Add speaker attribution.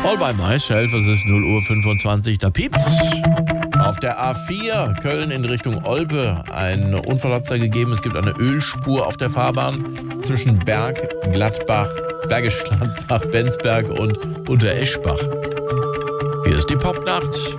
Speaker 1: All by myself, es ist 0:25 Uhr, da piept's. Auf der A4 Köln in Richtung Olpe ein Unfall hat's da gegeben. Es gibt eine Ölspur auf der Fahrbahn zwischen Bergisch Gladbach, Benzberg und Untereschbach. Hier ist die Popnacht.